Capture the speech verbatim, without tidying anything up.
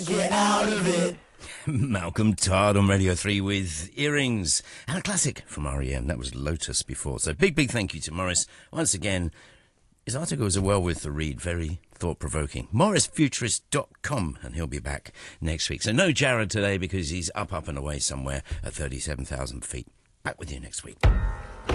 Get out of it. Malcolm Todd on Radio three with Earrings and a classic from R E M. That was Lotus before. So big, big thank you to Morris. Once again, his article is well worth the read. Very thought-provoking. morris futurist dot com, and he'll be back next week. So no Jared today because he's up, up and away somewhere at thirty-seven thousand feet. Back with you next week.